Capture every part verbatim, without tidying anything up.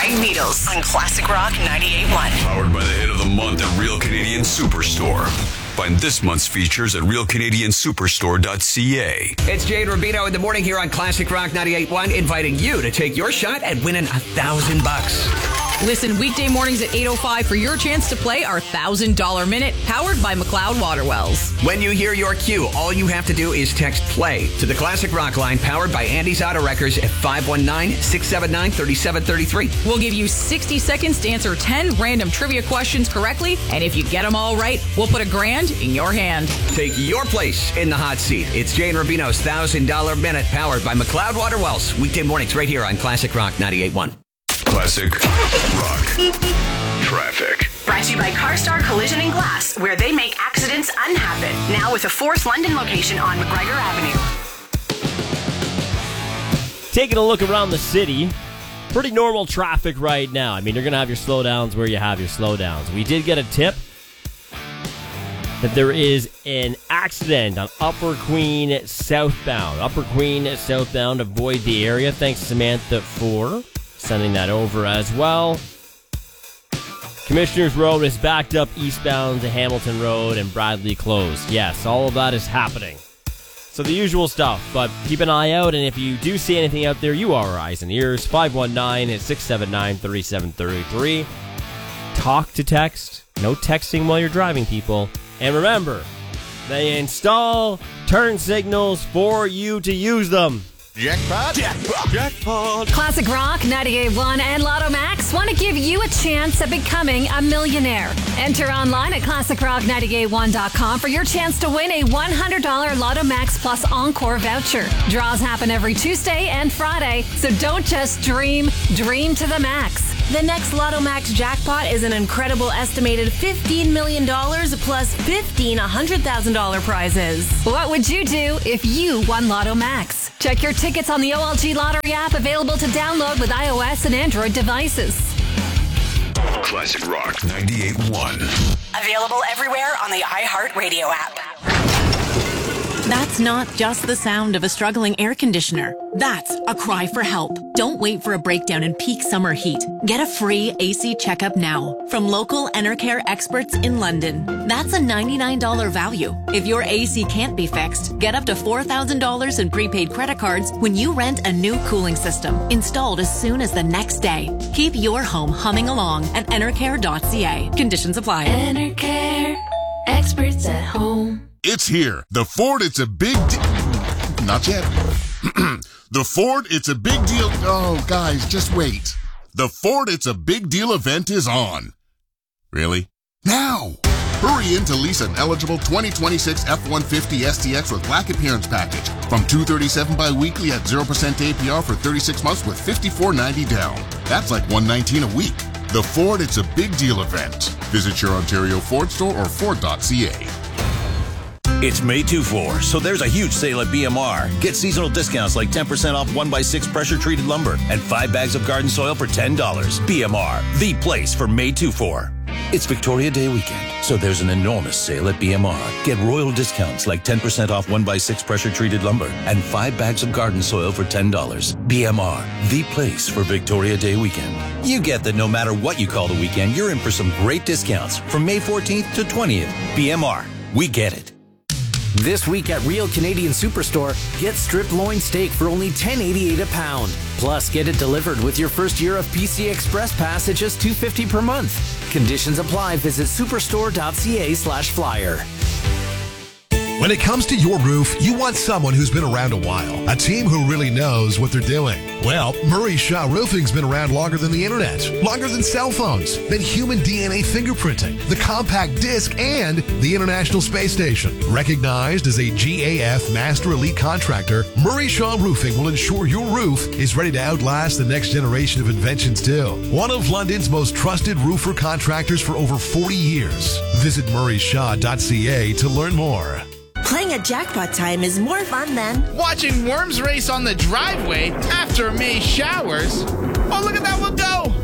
Needles on Classic Rock ninety-eight point one. Powered by the hit of the month at Real Canadian Superstore. Find this month's features at real canadian superstore dot c a. It's Jade Rubino in the morning here on Classic Rock ninety-eight point one, inviting you to take your shot at winning a thousand bucks. Listen weekday mornings at eight oh five for your chance to play our one thousand dollars minute, powered by McLeod Water Wells. When you hear your cue, all you have to do is text play to the Classic Rock line, powered by Andy's Auto Wreckers at five one nine, six seven nine, three seven three three. We'll give you sixty seconds to answer ten random trivia questions correctly, and if you get them all right, we'll put a grand in your hand. Take your place in the hot seat. It's Jane Rubino's one thousand dollars minute, powered by McLeod Water Wells. Weekday mornings right here on Classic Rock ninety-eight point one. Classic Rock Traffic. Brought to you by CarStar Collision and Glass, where they make accidents unhappen. Now with a fourth London location on McGregor Avenue. Taking a look around the city, pretty normal traffic right now. I mean, you're going to have your slowdowns where you have your slowdowns. We did get a tip that there is an accident on Upper Queen southbound. Upper Queen southbound, avoid the area. Thanks, Samantha, for sending that over as well. Commissioners Road is backed up eastbound to Hamilton Road and Bradley closed. Yes, all of that is happening. So the usual stuff, but keep an eye out, and if you do see anything out there, you are our eyes and ears. five one nine, six seven nine, three seven three three. Talk to text. No texting while you're driving, people. And remember, they install turn signals for you to use them. Jackpot. Jackpot. Jackpot. Classic Rock ninety-eight point one and Lotto Max want to give you a chance at becoming a millionaire. Enter online at classic rock ninety-eight point one dot com for your chance to win a one hundred dollars Lotto Max Plus Encore voucher. Draws happen every Tuesday and Friday, so don't just dream, dream to the max. The next Lotto Max jackpot is an incredible estimated fifteen million dollars plus fifteen one hundred thousand dollars prizes. What would you do if you won Lotto Max? Check your tickets on the O L G Lottery app, available to download with iOS and Android devices. Classic Rock ninety-eight point one. Available everywhere on the iHeartRadio app. That's not just the sound of a struggling air conditioner. That's a cry for help. Don't wait for a breakdown in peak summer heat. Get a free A C checkup now from local Enercare experts in London. That's a ninety-nine dollars value. If your A C can't be fixed, get up to four thousand dollars in prepaid credit cards when you rent a new cooling system, installed as soon as the next day. Keep your home humming along at enercare dot c a. Conditions apply. Enercare, experts at home. It's here. The Ford It's a Big Deal. Not yet. The Ford It's a Big Deal. Oh, guys, just wait. The Ford It's a Big Deal event is on. Really? Now! Hurry in to lease an eligible twenty twenty-six F one fifty S T X with black appearance package from two hundred thirty-seven dollars bi-weekly at zero percent A P R for thirty-six months with fifty-four ninety down. That's like one hundred nineteen dollars a week. The Ford It's a Big Deal event. Visit your Ontario Ford store or ford dot c a. It's May two four, so there's a huge sale at B M R. Get seasonal discounts like ten percent off one by six pressure-treated lumber and five bags of garden soil for ten dollars. B M R, the place for May two four. It's Victoria Day weekend, so there's an enormous sale at B M R. Get royal discounts like ten percent off one by six pressure-treated lumber and five bags of garden soil for ten dollars. B M R, the place for Victoria Day weekend. You get that no matter what you call the weekend, you're in for some great discounts from May fourteenth to twentieth. B M R, we get it. This week at Real Canadian Superstore, get strip loin steak for only ten eighty-eight a pound. Plus, get it delivered with your first year of P C Express Pass at just two fifty per month. Conditions apply. Visit superstore dot c a slash flyer. When it comes to your roof, you want someone who's been around a while. A team who really knows what they're doing. Well, Murray Shaw Roofing's been around longer than the internet, longer than cell phones, than human D N A fingerprinting, the compact disc, and the International Space Station. Recognized as a G A F Master Elite Contractor, Murray Shaw Roofing will ensure your roof is ready to outlast the next generation of inventions too. One of London's most trusted roofer contractors for over forty years. Visit murray shaw dot c a to learn more. Playing at Jackpot Time is more fun than watching worms race on the driveway after May showers. Oh, look at that one go! Have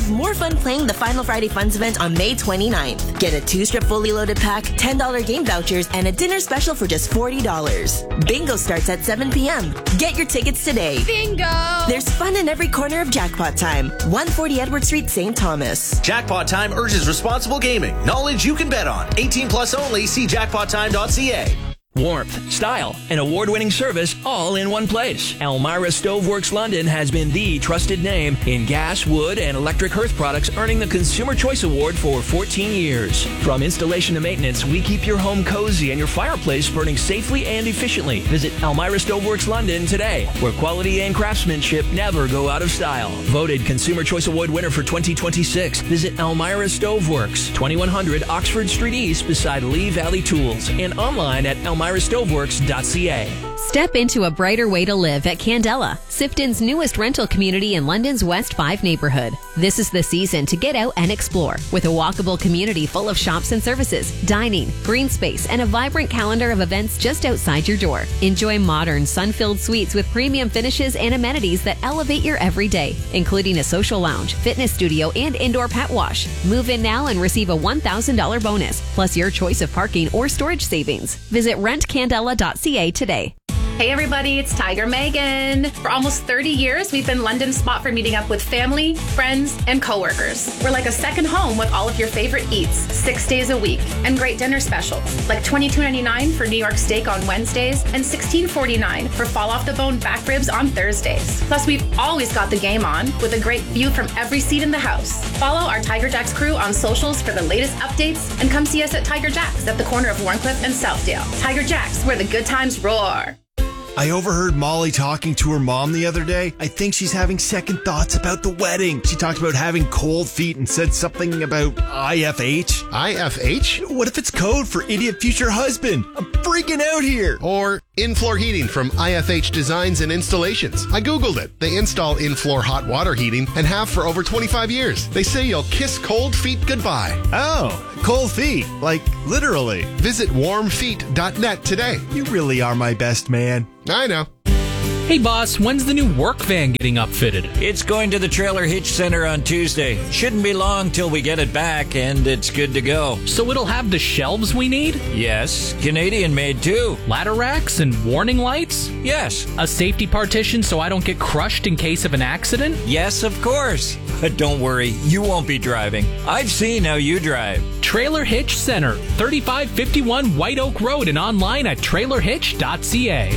have more fun playing the Final Friday Funds event on May twenty-ninth. Get a two-strip fully loaded pack, ten dollars game vouchers, and a dinner special for just forty dollars. Bingo starts at seven p.m. Get your tickets today. Bingo! There's fun in every corner of Jackpot Time. one forty Edward Street, Saint Thomas. Jackpot Time urges responsible gaming. Knowledge you can bet on. eighteen plus only. See jackpot time dot c a. Warmth, style, and award-winning service all in one place. Elmira Stoveworks London has been the trusted name in gas, wood, and electric hearth products, earning the Consumer Choice Award for fourteen years. From installation to maintenance, we keep your home cozy and your fireplace burning safely and efficiently. Visit Elmira Stoveworks London today, where quality and craftsmanship never go out of style. Voted Consumer Choice Award winner for twenty twenty-six. Visit Elmira Stoveworks, twenty-one hundred Oxford Street East beside Lee Valley Tools, and online at elmira stoveworks dot c a. Step into a brighter way to live at Candela, Sifton's newest rental community in London's West five neighborhood. This is the season to get out and explore, with a walkable community full of shops and services, dining, green space, and a vibrant calendar of events just outside your door. Enjoy modern, sun-filled suites with premium finishes and amenities that elevate your everyday, including a social lounge, fitness studio, and indoor pet wash. Move in now and receive a one thousand dollars bonus, plus your choice of parking or storage savings. Visit rent candela dot c a today. Hey everybody, it's Tiger Megan. For almost thirty years, we've been London's spot for meeting up with family, friends, and coworkers. We're like a second home with all of your favorite eats, six days a week, and great dinner specials, like twenty-two ninety-nine for New York steak on Wednesdays and sixteen forty-nine for fall off the bone back ribs on Thursdays. Plus, we've always got the game on with a great view from every seat in the house. Follow our Tiger Jacks crew on socials for the latest updates, and come see us at Tiger Jacks at the corner of Warncliffe and Southdale. Tiger Jacks, where the good times roar. I overheard Molly talking to her mom the other day. I think she's having second thoughts about the wedding. She talked about having cold feet and said something about I F H. I F H? What if it's code for idiot future husband? I'm freaking out here. Or in-floor heating from I F H Designs and Installations. I Googled it. They install in-floor hot water heating and have for over twenty-five years. They say you'll kiss cold feet goodbye. Oh, cold feet. Like, literally. Visit warm feet dot net today. You really are my best man. I know. Hey boss, when's the new work van getting upfitted? It's going to the Trailer Hitch Center on Tuesday. Shouldn't be long till we get it back and it's good to go. So it'll have the shelves we need? Yes, Canadian made too. Ladder racks and warning lights? Yes. A safety partition so I don't get crushed in case of an accident? Yes, of course. But don't worry, you won't be driving. I've seen how you drive. Trailer Hitch Center, thirty-five fifty-one White Oak Road, and online at trailer hitch dot c a.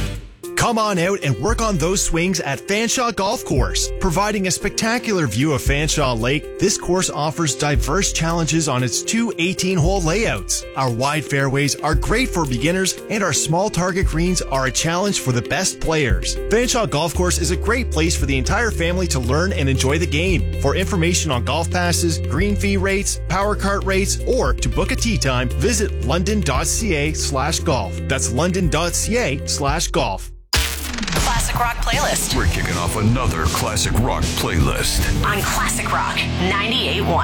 Come on out and work on those swings at Fanshawe Golf Course. Providing a spectacular view of Fanshawe Lake, this course offers diverse challenges on its two eighteen-hole layouts. Our wide fairways are great for beginners, and our small target greens are a challenge for the best players. Fanshawe Golf Course is a great place for the entire family to learn and enjoy the game. For information on golf passes, green fee rates, power cart rates, or to book a tee time, visit london dot c a slash golf. That's london dot c a slash golf. Classic Rock Playlist. We're kicking off another Classic Rock playlist on Classic Rock ninety-eight point one.